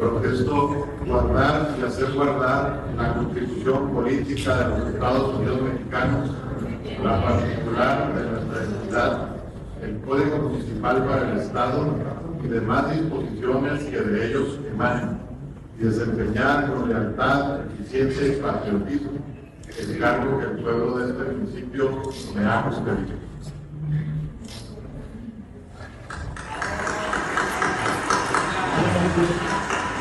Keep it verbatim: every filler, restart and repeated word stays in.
protesto guardar y hacer guardar la Constitución política de los Estados Unidos mexicanos, la particular de nuestra entidad, el Código Municipal para el Estado y demás disposiciones que de ellos emanen, y desempeñar con lealtad, eficiencia y patriotismo el cargo que el pueblo de este municipio me ha conferido.